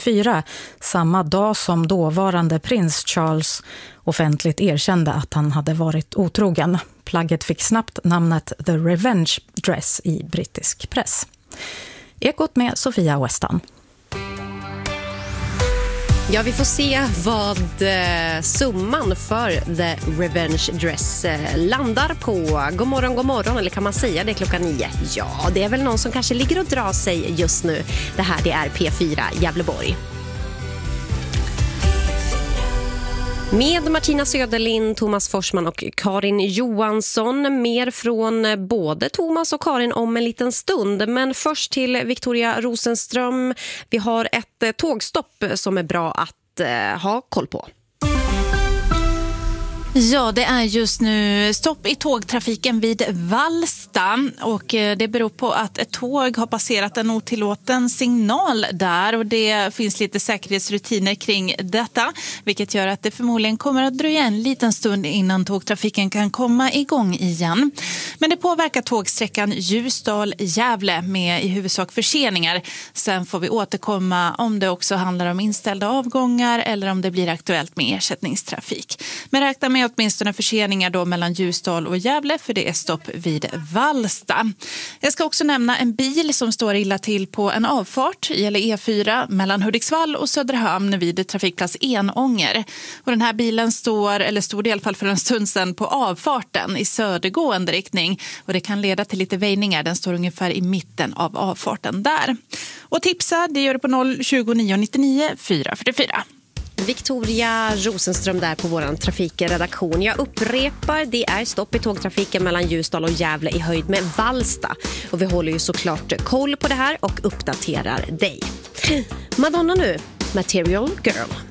1994, samma dag som dåvarande prins Charles offentligt erkände att han hade varit otrogen. Plagget fick snabbt namnet The Revenge Dress i brittisk press. Ekot med Sofia Westan. Ja, vi får se vad summan för The Revenge Dress landar på. God morgon, eller kan man säga det klockan 9? Ja, det är väl någon som kanske ligger och drar sig just nu. Det här, det är P4 Gävleborg. Med Martina Söderlind, Thomas Forsman och Karin Johansson. Mer från både Thomas och Karin om en liten stund. Men först till Victoria Rosenström. Vi har ett tågstopp som är bra att ha koll på. Ja, det är just nu stopp i tågtrafiken vid Vallsta och det beror på att ett tåg har passerat en otillåten signal där och det finns lite säkerhetsrutiner kring detta, vilket gör att det förmodligen kommer att dröja en liten stund innan tågtrafiken kan komma igång igen. Men det påverkar tågsträckan Ljusdal-Gävle med i huvudsak förseningar. Sen får vi återkomma om det också handlar om inställda avgångar eller om det blir aktuellt med ersättningstrafik. Men räkna med åtminstone förseningar då mellan Ljusdal och Gävle, för det är stopp vid Vallsta. Jag ska också nämna en bil som står illa till på en avfart i E4 mellan Hudiksvall och Söderhamn vid trafikplats Enånger. Och den här bilen stod i alla fall för en stund sedan på avfarten i södergående riktning och det kan leda till lite väjningar. Den står ungefär i mitten av avfarten där. Och tipsa, det gör det på 020 99 444. Victoria Rosenström där på våran trafikredaktion. Jag upprepar, det är stopp i tågtrafiken mellan Ljusdal och Gävle i höjd med Vallsta. Och vi håller ju såklart koll på det här och uppdaterar dig. Madonna nu, Material Girl.